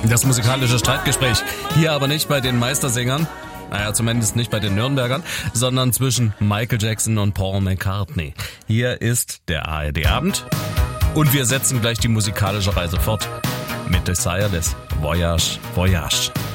Das musikalische Streitgespräch. Hier aber nicht bei den Meistersängern, naja, zumindest nicht bei den Nürnbergern, sondern zwischen Michael Jackson und Paul McCartney. Hier ist der ARD-Abend und wir setzen gleich die musikalische Reise fort mit Desireless Voyage, Voyage.